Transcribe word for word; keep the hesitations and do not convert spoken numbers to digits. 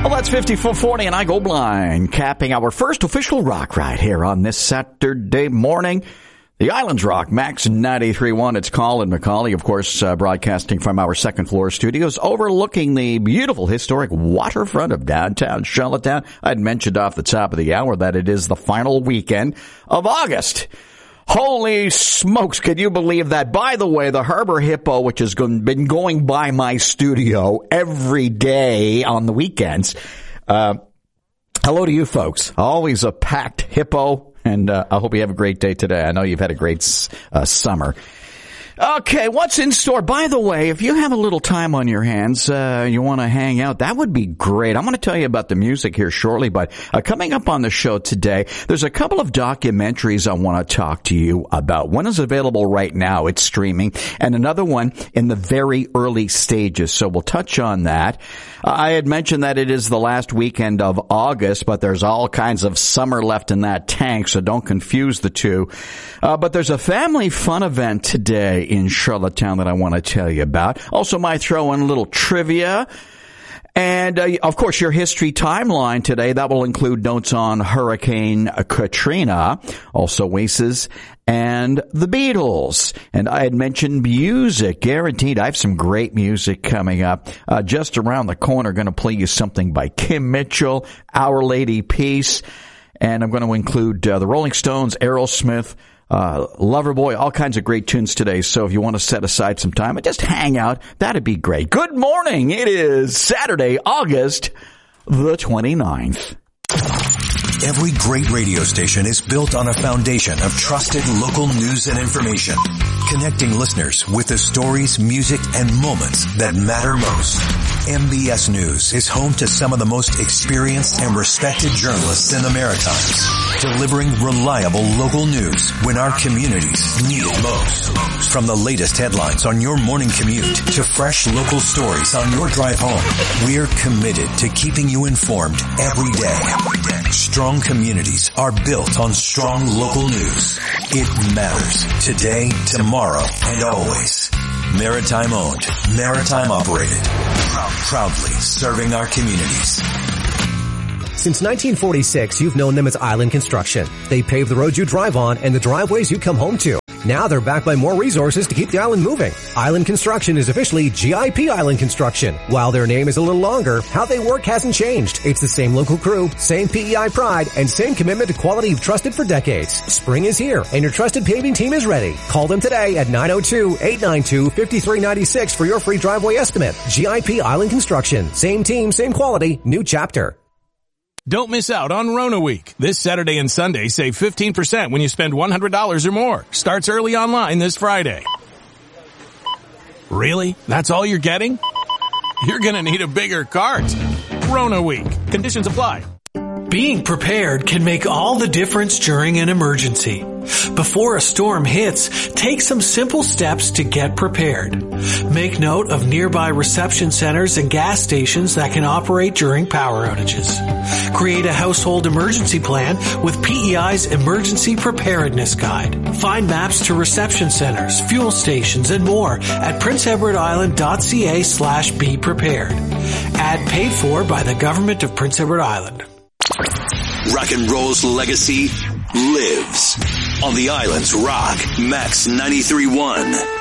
Well, that's fifty-four forty, and I go blind, capping our first official rock ride here on this Saturday morning. The Islands Rock, Max ninety-three point one. It's Colin McCauley, of course, uh, broadcasting from our second floor studios, overlooking the beautiful historic waterfront of downtown Charlottetown. I'd mentioned off the top of the hour that it is the final weekend of August. Holy smokes, can you believe that? By the way, the Harbor Hippo, which has been going by my studio every day on the weekends, uh, hello to you folks. Always a packed Hippo, and uh, I hope you have a great day today. I know you've had a great uh, summer. Okay, what's in store? By the way, if you have a little time on your hands, uh, you want to hang out, that would be great. I'm going to tell you about the music here shortly, but uh, coming up on the show today, there's a couple of documentaries I want to talk to you about. One is available right now. It's streaming, and another one in the very early stages, so we'll touch on that. Uh, I had mentioned that it is the last weekend of August, but there's all kinds of summer left in that tank, so don't confuse the two. Uh, but there's a family fun event today in Charlottetown that I want to tell you about. Also might throw in a little trivia. And, uh, of course, your history timeline today. That will include notes on Hurricane Katrina, also Oasis, and the Beatles. And I had mentioned music, guaranteed. I have some great music coming up. Uh, just around the corner, going to play you something by Kim Mitchell, Our Lady Peace. And I'm going to include uh, the Rolling Stones, Aerosmith, Uh, Loverboy, all kinds of great tunes today. So if you want to set aside some time and just hang out, that'd be great. Good morning. It is Saturday, August the twenty-ninth. Every great radio station is built on a foundation of trusted local news and information, connecting listeners with the stories, music, and moments that matter most. M B S News is home to some of the most experienced and respected journalists in the Maritimes, delivering reliable local news when our communities need it most. From the latest headlines on your morning commute to fresh local stories on your drive home, we're committed to keeping you informed every day. Strong communities are built on strong local news. It matters today, tomorrow, and always. Maritime owned, maritime operated. Proudly serving our communities. Since nineteen forty-six, you've known them as Island Construction. They pave the roads you drive on and the driveways you come home to. Now they're backed by more resources to keep the island moving. Island Construction is officially G I P Island Construction. While their name is a little longer, how they work hasn't changed. It's the same local crew, same P E I pride, and same commitment to quality you've trusted for decades. Spring is here, and your trusted paving team is ready. Call them today at nine oh two, eight nine two, five three nine six for your free driveway estimate. G I P Island Construction. Same team, same quality, new chapter. Don't miss out on Rona Week. This Saturday and Sunday, save fifteen percent when you spend one hundred dollars or more. Starts early online this Friday. Really? That's all you're getting? You're gonna need a bigger cart. Rona Week. Conditions apply. Being prepared can make all the difference during an emergency. Before a storm hits, take some simple steps to get prepared. Make note of nearby reception centers and gas stations that can operate during power outages. Create a household emergency plan with P E I's Emergency Preparedness Guide. Find maps to reception centers, fuel stations, and more at prince edward island dot c a slash be prepared. Ad paid for by the Government of Prince Edward Island. Rock and roll's legacy lives on the Islands Rock, Max ninety-three point one.